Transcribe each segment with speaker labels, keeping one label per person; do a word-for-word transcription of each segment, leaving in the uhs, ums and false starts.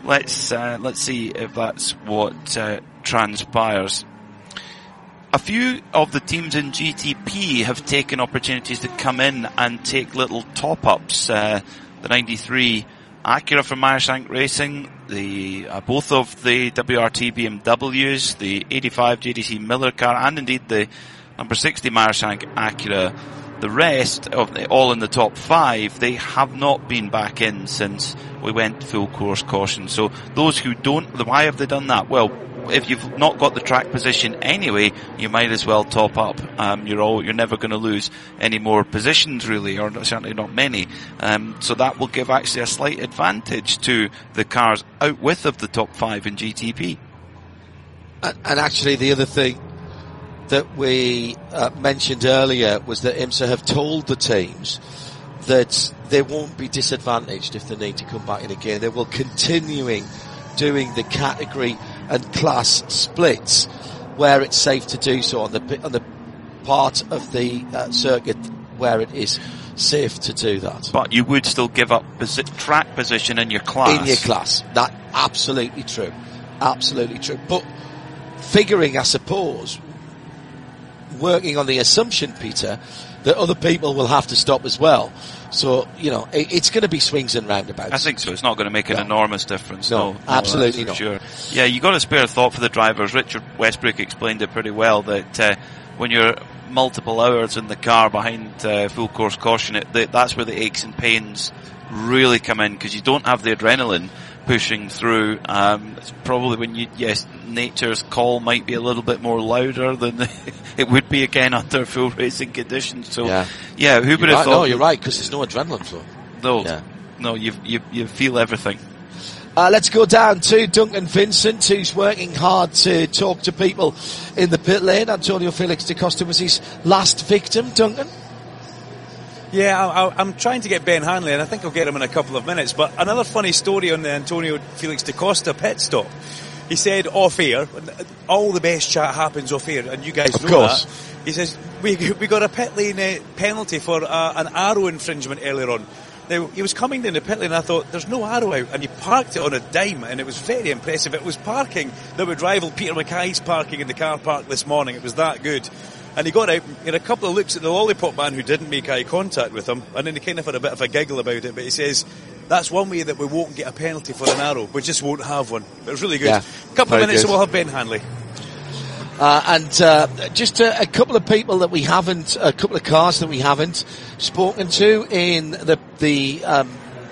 Speaker 1: let's uh, let's see if that's what uh, transpires. A few of the teams in G T P have taken opportunities to come in and take little top-ups. Uh, the ninety-three Acura from Meyershank Racing, the uh, both of the W R T B M Ws, the eighty-five J D C Miller car, and indeed the number sixty Meyershank Acura. The rest of the, all in the top five, they have not been back in since we went full course caution. So those who don't, why have they done that? Well, if you've not got the track position anyway, you might as well top up. Um, you're all, you're never going to lose any more positions really, or certainly not many. Um, so that will give actually a slight advantage to the cars out with of the top five in G T P.
Speaker 2: And, and actually the other thing that we uh, mentioned earlier was that IMSA have told the teams that they won't be disadvantaged if they need to come back in again. They will continuing doing the category and class splits where it's safe to do so on the on the part of the uh, circuit where it is safe to do that.
Speaker 1: But you would still give up posi- track position in your class.
Speaker 2: In your class. That absolutely true. Absolutely true. But figuring, I suppose, working on the assumption, Peter, that other people will have to stop as well. So, you know, it, it's going to be swings and roundabouts.
Speaker 1: I think so. It's not going to make an
Speaker 2: no.
Speaker 1: enormous difference.
Speaker 2: No,
Speaker 1: no, no
Speaker 2: absolutely
Speaker 1: not.
Speaker 2: not.
Speaker 1: Sure. Yeah, you got to spare a thought for the drivers. Richard Westbrook explained it pretty well that uh, when you're multiple hours in the car behind uh, full course caution, it, that, that's where the aches and pains really come in, because you don't have the adrenaline pushing through. Um, it's probably when you, yes, nature's call might be a little bit more louder than the, it would be again under full racing conditions. So, yeah, yeah who would
Speaker 2: you're
Speaker 1: have
Speaker 2: right,
Speaker 1: thought?
Speaker 2: No, you're right, because there's no adrenaline flow.
Speaker 1: No,
Speaker 2: yeah.
Speaker 1: no, you you you feel everything.
Speaker 2: Uh, let's go down to Duncan Vincent, who's working hard to talk to people in the pit lane. Antonio Felix da Costa was his last victim. Duncan?
Speaker 3: Yeah, I, I, I'm trying to get Ben Hanley, and I think I'll get him in a couple of minutes. But another funny story on the Antonio Felix da Costa pit stop. He said off air, all the best chat happens off air, and you guys
Speaker 2: of
Speaker 3: know
Speaker 2: course.
Speaker 3: that. He says, we we got a pit lane uh, penalty for uh, an arrow infringement earlier on. Now, he was coming down the pit lane and I thought, there's no arrow out, and he parked it on a dime, and it was very impressive. It was parking that would rival Peter Mackay's parking in the car park this morning. It was that good. And he got out, he had a couple of looks at the lollipop man who didn't make eye contact with him, and then he kind of had a bit of a giggle about it, but he says, that's one way that we won't get a penalty for an arrow. We just won't have one. It was really good.
Speaker 2: Yeah,
Speaker 3: a couple of minutes
Speaker 2: good.
Speaker 3: and we'll have Ben Hanley.
Speaker 2: Uh, and uh, just a, a couple of people that we haven't, a couple of cars that we haven't spoken to in the the um,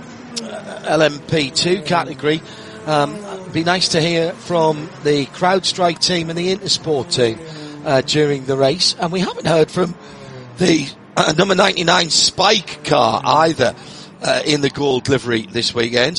Speaker 2: L M P two category. Um, it'd be nice to hear from the CrowdStrike team and the Intersport team uh, during the race. And we haven't heard from the uh, number ninety-nine Spike car either uh, in the gold livery this weekend.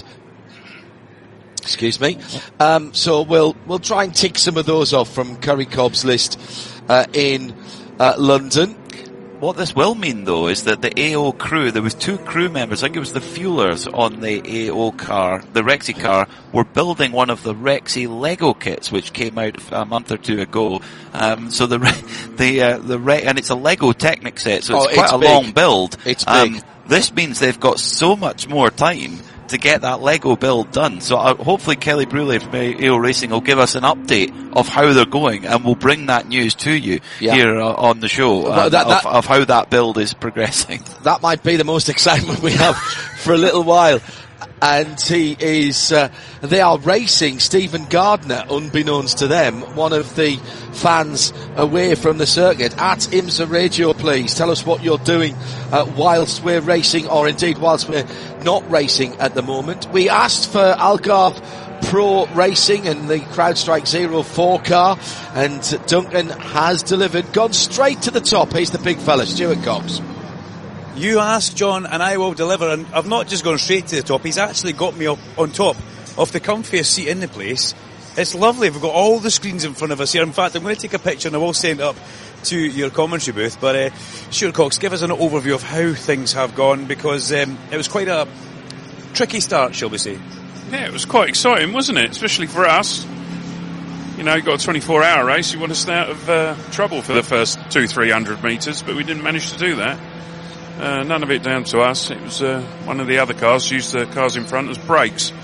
Speaker 2: Excuse me. Um, so we'll we'll try and tick some of those off from Curry Cobb's list uh, in uh, London.
Speaker 1: What this will mean, though, is that the A O crew, there was two crew members, I think it was the fuelers on the A O car, the Rexy car, were building one of the Rexy Lego kits, which came out a month or two ago. Um, so the the uh, the Re- and it's a Lego Technic set, so it's
Speaker 2: oh,
Speaker 1: quite
Speaker 2: it's
Speaker 1: a
Speaker 2: big.
Speaker 1: long build.
Speaker 2: It's
Speaker 1: um,
Speaker 2: big.
Speaker 1: This means they've got so much more time to get that Lego build done. So uh, hopefully Kelly Bruley from A O Racing will give us an update of how they're going, and we'll bring that news to you
Speaker 2: yeah.
Speaker 1: here uh, on the show um,
Speaker 2: that, that,
Speaker 1: of, of how that build is progressing.
Speaker 2: That might be the most excitement we have for a little while. And he is, uh, they are racing Stephen Gardner, unbeknownst to them, one of the fans away from the circuit. At IMSA Radio, please tell us what you're doing uh, whilst we're racing, or indeed whilst we're not racing at the moment. We asked for Algarve Pro Racing and the CrowdStrike zero four car, and Duncan has delivered, gone straight to the top. He's the big fella, Stuart Cox.
Speaker 3: You ask, John, and I will deliver. And I've not just gone straight to the top. He's actually got me up on top of the comfiest seat in the place. It's lovely. We've got all the screens in front of us here. In fact, I'm going to take a picture and I will send it up to your commentary booth. But uh, Stuart Cox, give us an overview of how things have gone, because um, it was quite a tricky start, shall we say.
Speaker 4: Yeah, it was quite exciting, wasn't it? Especially for us. You know, you've got a twenty-four hour race. You want to stay out of uh, trouble for the first two, three hundred metres, but we didn't manage to do that. Uh, none of it down to us. It was uh, one of the other cars used the cars in front as brakes.